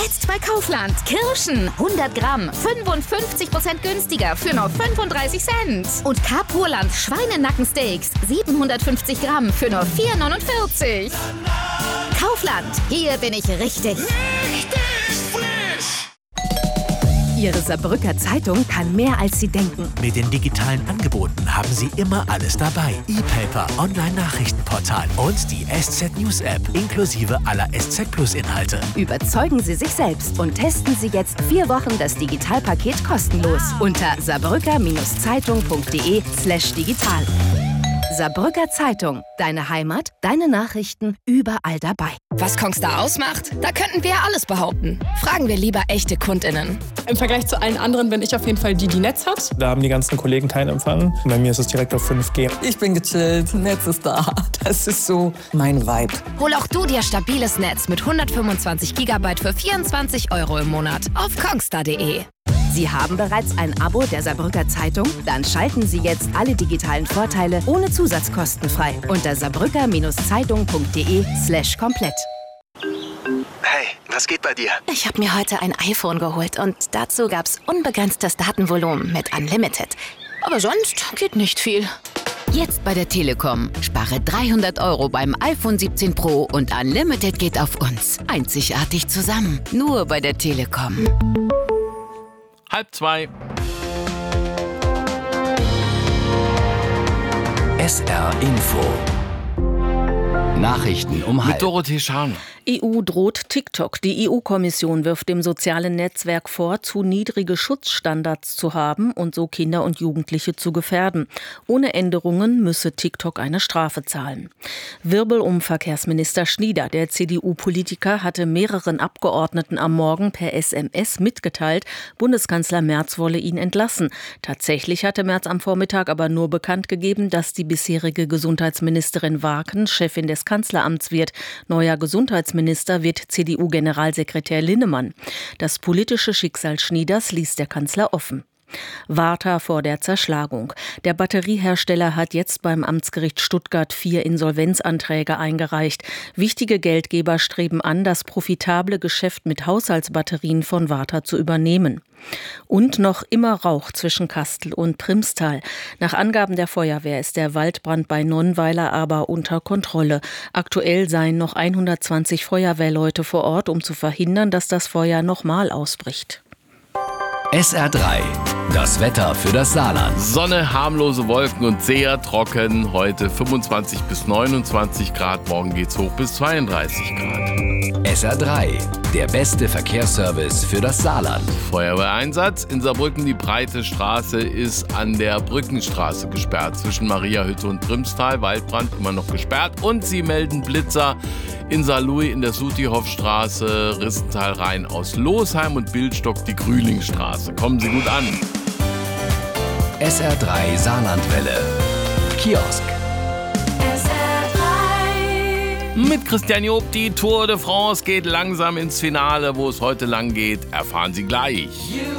Jetzt bei Kaufland. Kirschen 100 Gramm, 55% günstiger für nur 35 Cent. Und Capurland Schweinenackensteaks 750 Gramm für nur 4,49. Kaufland, hier bin ich richtig. Ihre Saarbrücker Zeitung kann mehr, als Sie denken. Mit den digitalen Angeboten haben Sie immer alles dabei. E-Paper, Online-Nachrichtenportal und die SZ News App inklusive aller SZ Plus Inhalte. Überzeugen Sie sich selbst und testen Sie jetzt 4 Wochen das Digitalpaket kostenlos unter saarbrücker-zeitung.de/digital. Saarbrücker Zeitung. Deine Heimat, deine Nachrichten, überall dabei. Was Kongstar ausmacht? Da könnten wir ja alles behaupten. Fragen wir lieber echte KundInnen. Im Vergleich zu allen anderen bin ich auf jeden Fall die Netz hat. Da haben die ganzen Kollegen keinen Empfang. Bei mir ist es direkt auf 5G. Ich bin gechillt, Netz ist da. Das ist so mein Vibe. Hol auch du dir stabiles Netz mit 125 GB für 24 € im Monat auf kongstar.de. Sie haben bereits ein Abo der Saarbrücker Zeitung? Dann schalten Sie jetzt alle digitalen Vorteile ohne Zusatzkosten frei unter saarbrücker-zeitung.de/komplett. Hey, was geht bei dir? Ich habe mir heute ein iPhone geholt und dazu gab's unbegrenztes Datenvolumen mit Unlimited. Aber sonst geht nicht viel. Jetzt bei der Telekom. Spare 300 € beim iPhone 17 Pro und Unlimited geht auf uns. Einzigartig zusammen. Nur bei der Telekom. 1:30. SR Info. Nachrichten um 1:30. Mit Dorothee Scharner. EU droht TikTok. Die EU-Kommission wirft dem sozialen Netzwerk vor, zu niedrige Schutzstandards zu haben und so Kinder und Jugendliche zu gefährden. Ohne Änderungen müsse TikTok eine Strafe zahlen. Wirbel um Verkehrsminister Schnieder. Der CDU-Politiker hatte mehreren Abgeordneten am Morgen per SMS mitgeteilt, Bundeskanzler Merz wolle ihn entlassen. Tatsächlich hatte Merz am Vormittag aber nur bekannt gegeben, dass die bisherige Gesundheitsministerin Waken Chefin des Kanzleramts wird. Neuer Gesundheitsminister wird CDU-Generalsekretär Linnemann. Das politische Schicksal Schnieders ließ der Kanzler offen. Warta vor der Zerschlagung. Der Batteriehersteller hat jetzt beim Amtsgericht Stuttgart 4 Insolvenzanträge eingereicht. Wichtige Geldgeber streben an, das profitable Geschäft mit Haushaltsbatterien von Warta zu übernehmen. Und noch immer Rauch zwischen Kastel und Primstal. Nach Angaben der Feuerwehr ist der Waldbrand bei Nonnweiler aber unter Kontrolle. Aktuell seien noch 120 Feuerwehrleute vor Ort, um zu verhindern, dass das Feuer nochmal ausbricht. SR3. Das Wetter für das Saarland. Sonne, harmlose Wolken und sehr trocken. Heute 25 bis 29 Grad. Morgen geht's hoch bis 32 Grad. SR3. Der beste Verkehrsservice für das Saarland. Feuerwehreinsatz. In Saarbrücken die breite Straße ist an der Brückenstraße gesperrt. Zwischen Mariahütte und Primstal. Waldbrand immer noch gesperrt. Und sie melden Blitzer in Saarlouis in der Sutihofstraße, Rissental Rhein aus Losheim und Bildstock die Grülingstraße. Kommen Sie gut an. SR3 Saarlandwelle. Kiosk. SR3. Mit Christian Job, die Tour de France geht langsam ins Finale. Wo es heute lang geht, erfahren Sie gleich.